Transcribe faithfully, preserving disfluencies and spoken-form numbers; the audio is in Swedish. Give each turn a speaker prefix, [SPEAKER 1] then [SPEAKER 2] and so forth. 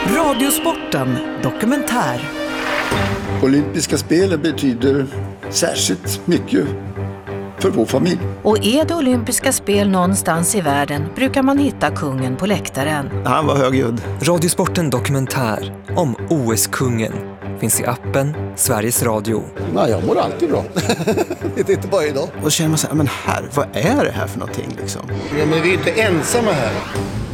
[SPEAKER 1] Radiosporten dokumentär.
[SPEAKER 2] Olympiska spelen betyder särskilt mycket för vår familj.
[SPEAKER 3] Och är det olympiska spel någonstans i världen brukar man hitta kungen på läktaren.
[SPEAKER 4] Han var högljudd.
[SPEAKER 5] Radiosporten dokumentär om O S-kungen finns i appen Sveriges Radio.
[SPEAKER 6] Nej, jag mår alltid bra. Det är inte bara idag.
[SPEAKER 4] Och då känner man så här, men här, vad är det här för någonting liksom?
[SPEAKER 6] Ja, men vi är inte ensamma här.